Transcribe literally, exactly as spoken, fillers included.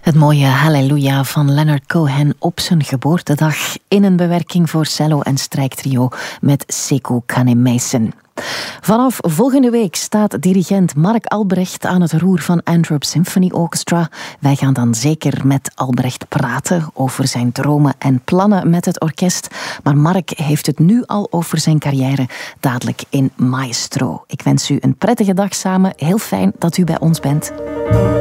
Het mooie Halleluja van Leonard Cohen op zijn geboortedag in een bewerking voor cello en strijktrio met Sekou Kanemeissen. Vanaf volgende week staat dirigent Mark Albrecht aan het roer van Antwerp Symphony Orchestra. Wij gaan dan zeker met Albrecht praten over zijn dromen en plannen met het orkest. Maar Mark heeft het nu al over zijn carrière dadelijk in Maestro. Ik wens u een prettige dag samen. Heel fijn dat u bij ons bent.